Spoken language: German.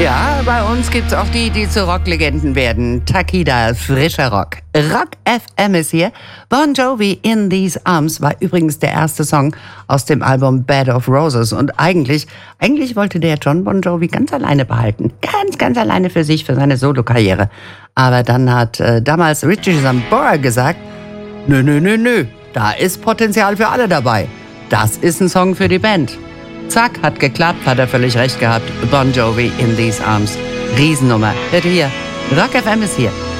Ja, bei uns gibt's auch die zu Rocklegenden werden. Takida, frischer Rock. Rock FM ist hier. Bon Jovi, In These Arms war übrigens der erste Song aus dem Album Bed of Roses. Und eigentlich wollte der John Bon Jovi ganz alleine behalten. Ganz alleine für sich, für seine Solokarriere. Aber dann hat damals Richie Sambora gesagt, nö, da ist Potenzial für alle dabei. Das ist ein Song für die Band. Zack, hat geklappt, hat er völlig recht gehabt. Bon Jovi, In These Arms. Riesennummer. Hört ihr hier. Rock FM ist hier.